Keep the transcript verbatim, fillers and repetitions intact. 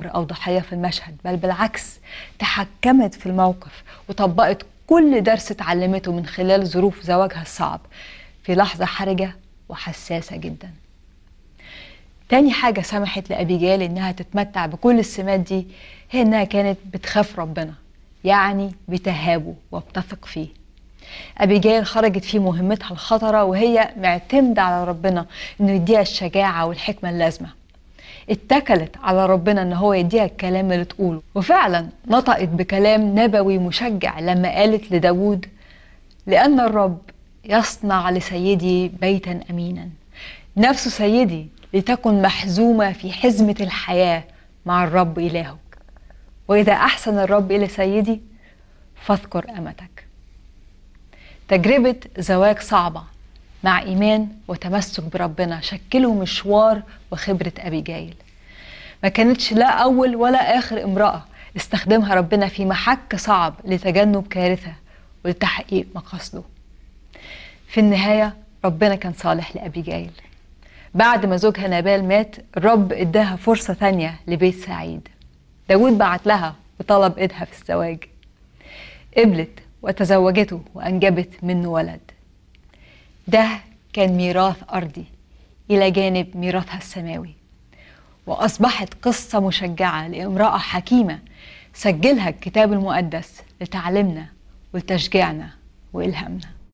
ضحية أو ضحية في المشهد، بل بالعكس تحكمت في الموقف وطبقت كل درس اتعلمته من خلال ظروف زواجها الصعب في لحظة حرجة وحساسة جدا. تاني حاجة سمحت لأبيجيل إنها تتمتع بكل السمات دي هي إنها كانت بتخاف ربنا، يعني بتهابه وبتثق فيه. أبيجيل خرجت في مهمتها الخطرة وهي معتمدة على ربنا إنه يديها الشجاعة والحكمة اللازمة. اتكلت على ربنا إن هو يديها الكلام اللي تقوله، وفعلا نطقت بكلام نبوي مشجع لما قالت لداود: لأن الرب يصنع لسيدي بيتا أمينا، نفس سيدي لتكن محزومة في حزمة الحياة مع الرب إلهك، وإذا أحسن الرب إلى سيدي فاذكر أمتك. تجربة زواج صعبة مع إيمان وتمسك بربنا شكلوا مشوار وخبرة أبيجيل. ما كانتش لا أول ولا آخر امرأة استخدمها ربنا في محك صعب لتجنب كارثة ولتحقيق مقاصده. في النهاية ربنا كان صالح لأبيجيل. بعد ما زوجها نابال مات، الرب اداها فرصة ثانية لبيت سعيد. داود بعت لها وطلب ايدها في الزواج، قبلت وتزوجته وأنجبت منه ولد. ده كان ميراث أرضي إلى جانب ميراثها السماوي، وأصبحت قصة مشجعة لامرأة حكيمة سجلها الكتاب المقدس لتعلمنا ولتشجيعنا وإلهامنا.